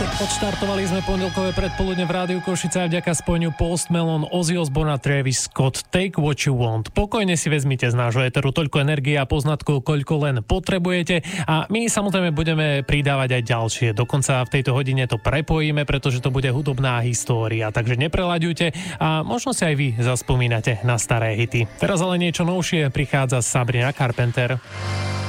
Odštartovali sme pondelkové predpoludne v Rádiu Košice a vďaka spojeniu Post Malone, Ozzy Osbourne a Travis Scott. Take what you want. Pokojne si vezmite z nášho éteru toľko energie a poznatkov, koľko len potrebujete, a my samozrejme budeme pridávať aj ďalšie. Dokonca v tejto hodine to prepojíme, pretože to bude hudobná história. Takže nepreľaďujte a možno si aj vy zaspomínate na staré hity. Teraz ale niečo novšie prichádza Sabrina Carpenter.